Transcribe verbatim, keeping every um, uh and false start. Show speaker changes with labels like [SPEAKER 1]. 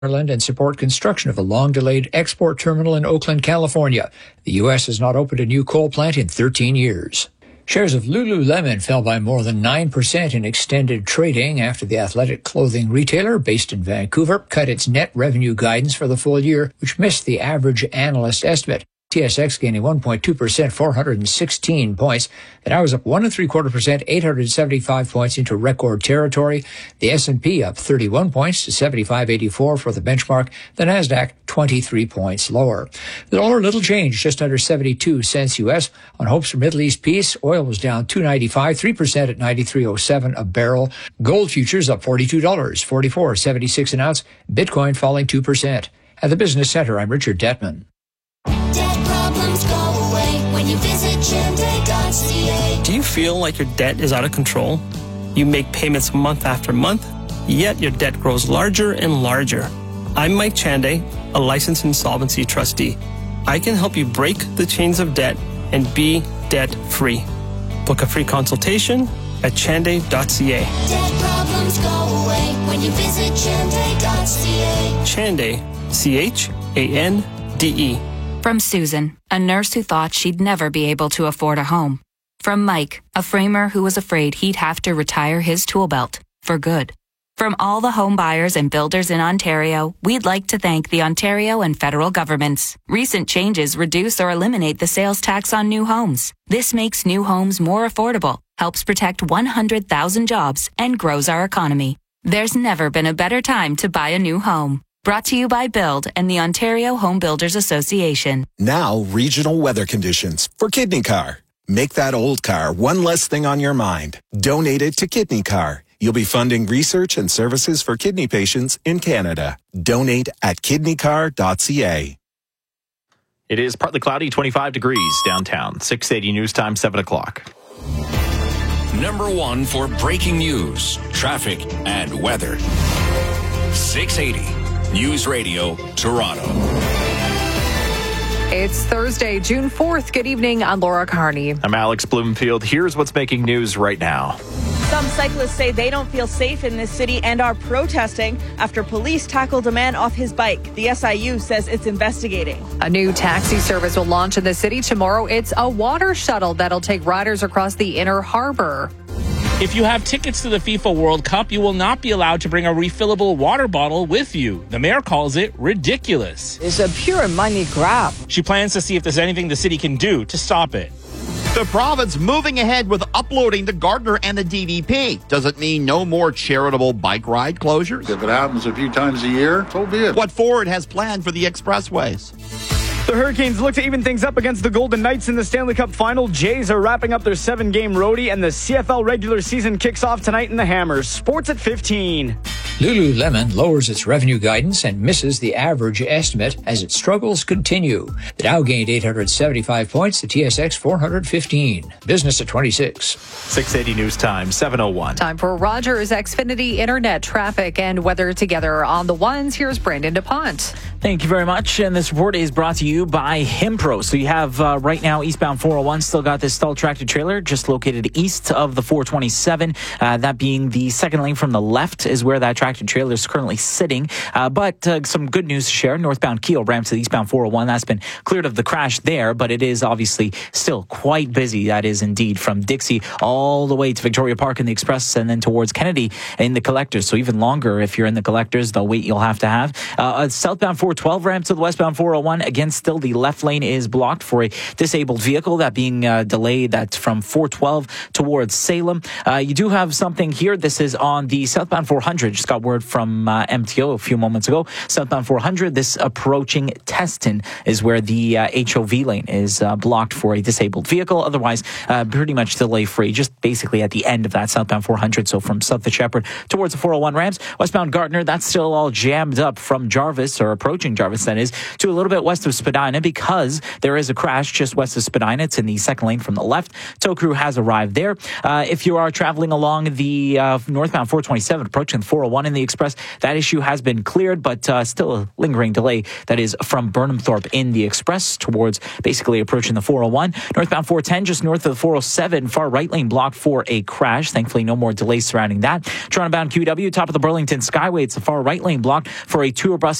[SPEAKER 1] and support construction of a long-delayed export terminal in Oakland, California. The U S has not opened a new coal plant in thirteen years. Shares of Lululemon fell by more than nine percent in extended trading after the athletic clothing retailer based in Vancouver cut its net revenue guidance for the full year, which missed the average analyst estimate. T S X gaining one point two percent, four hundred sixteen points. The Dow was up one and three quarter percent, eight hundred seventy-five points into record territory. The S and P up thirty-one points to seventy-five eighty-four for the benchmark. The Nasdaq twenty-three points lower. The dollar little change, just under seventy-two cents U S on hopes for Middle East peace. Oil was down two ninety-five, three percent at ninety-three oh seven a barrel. Gold futures up forty-two dollars, forty-four seventy-six an ounce. Bitcoin falling two percent. At the Business Center, I'm Richard Detman.
[SPEAKER 2] Debt problems go away when you visit Chande dot c a.
[SPEAKER 3] Do you feel like your debt is out of control? You make payments month after month, yet your debt grows larger and larger. I'm Mike Chande, a licensed insolvency trustee. I can help you break the chains of debt and be debt-free. Book a free consultation at Chande dot c a.
[SPEAKER 2] Debt problems go away when you visit Chande dot c a.
[SPEAKER 3] Chande, C H A N D E.
[SPEAKER 4] From Susan, a nurse who thought she'd never be able to afford a home. From Mike, a framer who was afraid he'd have to retire his tool belt for good. From all the home buyers and builders in Ontario, we'd like to thank the Ontario and federal governments. Recent changes reduce or eliminate the sales tax on new homes. This makes new homes more affordable, helps protect one hundred thousand jobs, and grows our economy. There's never been a better time to buy a new home. Brought to you by Build and the Ontario Home Builders Association.
[SPEAKER 5] Now, regional weather conditions for Kidney Car. Make that old car one less thing on your mind. Donate it to Kidney Car. You'll be funding research and services for kidney patients in Canada. Donate at kidney car dot c a.
[SPEAKER 6] It is partly cloudy, twenty-five degrees downtown. six eighty News Time, seven o'clock.
[SPEAKER 7] Number one for breaking news, traffic, and weather. six eighty News Radio, Toronto.
[SPEAKER 8] It's Thursday, June fourth. Good evening. I'm Laura Carney.
[SPEAKER 6] I'm Alex Bloomfield. Here's what's making news right now.
[SPEAKER 9] Some cyclists say they don't feel safe in this city and are protesting after police tackled a man off his bike. The S I U says it's investigating.
[SPEAKER 8] A new taxi service will launch in the city tomorrow. It's a water shuttle that'll take riders across the inner harbor.
[SPEAKER 10] If you have tickets to the FIFA World Cup, you will not be allowed to bring a refillable water bottle with you. The mayor calls it ridiculous.
[SPEAKER 11] It's a pure money grab.
[SPEAKER 10] She plans to see if there's anything the city can do to stop it.
[SPEAKER 12] The province moving ahead with uploading the Gardner and the D D P. Does it mean no more charitable bike ride closures?
[SPEAKER 13] If it happens a few times a year, so be it.
[SPEAKER 12] What Ford has planned for the expressways.
[SPEAKER 14] The Hurricanes look to even things up against the Golden Knights in the Stanley Cup Final. Jays are wrapping up their seven-game roadie, and the C F L regular season kicks off tonight in the Hammers. Sports at fifteen.
[SPEAKER 1] Lululemon lowers its revenue guidance and misses the average estimate as its struggles continue. The Dow gained eight hundred seventy-five points, the T S X four hundred fifteen. Business at twenty-six.
[SPEAKER 6] six eighty News Time, seven oh one.
[SPEAKER 8] Time for Rogers Xfinity Internet traffic and weather together on the ones. Here's Brandon DuPont.
[SPEAKER 15] Thank you very much. And this report is brought to you by Himpro. So you have uh, right now eastbound four oh one still got this stalled tractor trailer just located east of the four twenty-seven. Uh, that being the second lane from the left is where that tractor trailer is currently sitting. Uh, but uh, some good news to share. Northbound Keel ramp to the eastbound four oh one. That's been cleared of the crash there, but it is obviously still quite busy. That is indeed from Dixie all the way to Victoria Park in the Express and then towards Kennedy in the Collectors. So even longer if you're in the Collectors, the wait you'll have to have. Uh, southbound four twelve ramp to the westbound four oh one. Again, still the left lane is blocked for a disabled vehicle. That being uh, delayed. That's from four twelve towards Salem. Uh, you do have something here. This is on the southbound four hundred. Just got word from uh, M T O a few moments ago. Southbound four hundred, this approaching Teston is where the uh, H O V lane is uh, blocked for a disabled vehicle. Otherwise, uh, pretty much delay free, just basically at the end of that southbound four hundred. So from South to Shepherd towards the four oh one ramps. Westbound Gardner, that's still all jammed up from Jarvis, or approaching Jarvis, that is, to a little bit west of Spinoza. Spadina because there is a crash just west of Spadina. It's in the second lane from the left. Tow crew has arrived there. Uh, if you are traveling along the uh, northbound four twenty-seven, approaching the four oh one in the express, that issue has been cleared, but uh, still a lingering delay. That is from Burnham Thorpe in the express towards basically approaching the four oh one. Northbound four ten, just north of the four oh seven, far right lane blocked for a crash. Thankfully, no more delays surrounding that. Toronto bound Q W, top of the Burlington Skyway. It's the far right lane blocked for a tour bus